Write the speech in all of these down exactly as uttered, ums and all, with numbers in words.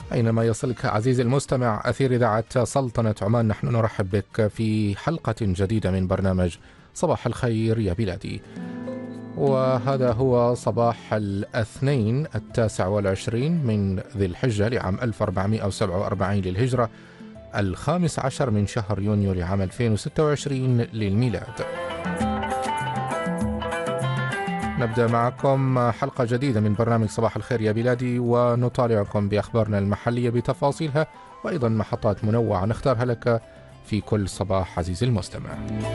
أينما يصلك عزيزي المستمع أثير إذاعة سلطنة عمان، نحن نرحب بك في حلقة جديدة من برنامج صباح الخير يا بلادي. وهذا هو صباح الاثنين التاسع والعشرين من ذي الحجة لعام ألف وأربعمائة وسبعة وأربعين للهجرة، الخامس عشر من شهر يونيو لعام ألفين وستة وعشرين للميلاد. نبدأ معكم حلقة جديدة من برنامج صباح الخير يا بلادي، ونطالعكم بأخبارنا المحلية بتفاصيلها، وأيضا محطات منوعة نختارها لك في كل صباح عزيزي المستمع.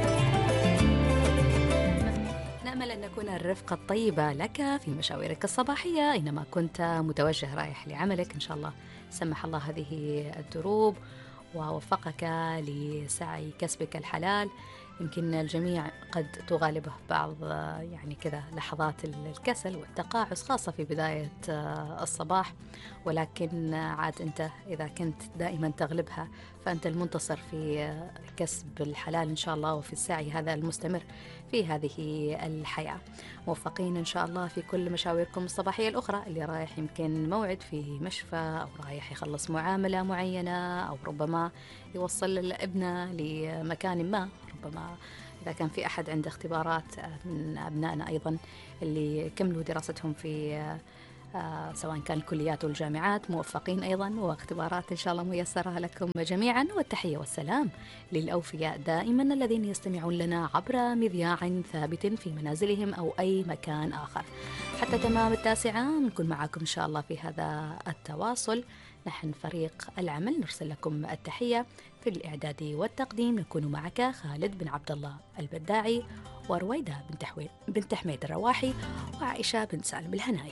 نأمل أن نكون الرفقة الطيبة لك في مشاويرك الصباحية أينما كنت متوجه رايح لعملك. إن شاء الله سمح الله هذه الدروب ووفقك لسعي كسبك الحلال. يمكن الجميع قد تغالبه بعض يعني كذا لحظات الكسل والتقاعس، خاصة في بداية الصباح، ولكن عاد أنت إذا كنت دائما تغلبها فأنت المنتصر في كسب الحلال إن شاء الله، وفي السعي هذا المستمر في هذه الحياة. موفقين إن شاء الله في كل مشاويركم الصباحية الأخرى، اللي رايح يمكن موعد في مشفى، أو رايح يخلص معاملة معينة، أو ربما يوصل ابنه لمكان ما، ربما إذا كان في أحد عنده اختبارات من أبنائنا أيضا اللي كملوا دراستهم في آه سواء كان الكليات والجامعات، موفقين أيضا، واختبارات إن شاء الله ميسرة لكم جميعا. والتحية والسلام للأوفياء دائما الذين يستمعون لنا عبر مذياع ثابت في منازلهم أو أي مكان آخر. حتى تمام التاسعة نكون معكم إن شاء الله في هذا التواصل. نحن فريق العمل نرسل لكم التحية. في الإعداد والتقديم نكون معك خالد بن عبد الله البداعي، ورويدة بنت حويد بنت حميد الرواحي، وعائشة بن سالم الهنائي.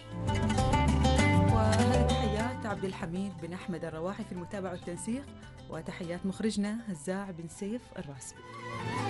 وهذه تحيات عبد الحميد بن أحمد الرواحي في المتابعة والتنسيق، وتحيات مخرجنا هزاع بن سيف الراسبي.